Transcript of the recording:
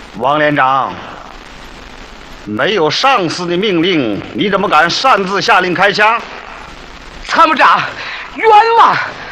王连长，没有上司的命令，你怎么敢擅自下令开枪？ 参谋长，冤枉！